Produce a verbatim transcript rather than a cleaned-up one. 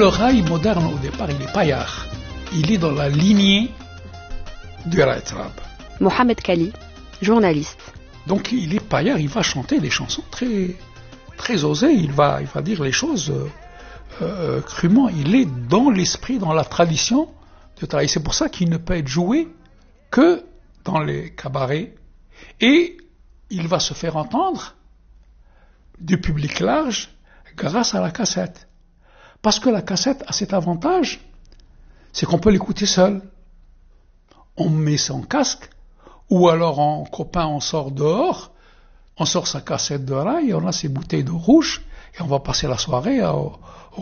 le rail moderne, au départ, il est paillard. Il est dans la lignée du rail trab. Mohamed Kali, journaliste. Donc il est paillard, il va chanter des chansons très, très osées, il va, il va dire les choses euh, euh, crûment. Il est dans l'esprit, dans la tradition du travail. C'est pour ça qu'il ne peut être joué que dans les cabarets. Et il va se faire entendre du public large grâce à la cassette. Parce que la cassette a cet avantage, c'est qu'on peut l'écouter seul. On met son casque, ou alors en copain on sort dehors, on sort sa cassette de rail, on a ses bouteilles de rouge, et on va passer la soirée au,